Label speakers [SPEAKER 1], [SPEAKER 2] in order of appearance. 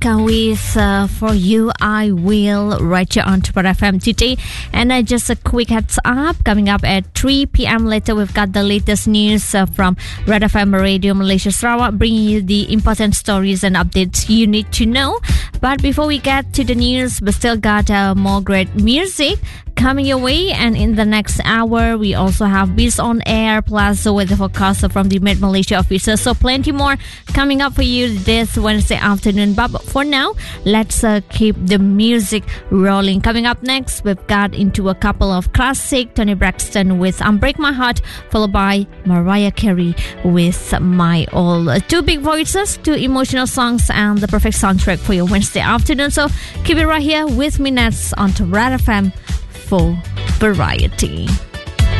[SPEAKER 1] with For You I Will right here on Red FM today. And just a quick heads up, coming up at 3 p.m. later, we've got the latest news from Red FM Radio Malaysia Sarawak, bringing you the important stories and updates you need to know. But before we get to the news, we still got more great music coming your way, and in the next hour we also have Beats on Air plus the weather forecast from the Met Malaysia officer. So plenty more coming up for you this Wednesday afternoon, but for now let's keep the music rolling. Coming up next, we've got into a couple of classic, Toni Braxton with Unbreak My Heart, followed by Mariah Carey with My All. Two big voices, two emotional songs, and the perfect soundtrack for your Wednesday afternoon. So keep it right here with me next on Red FM for variety.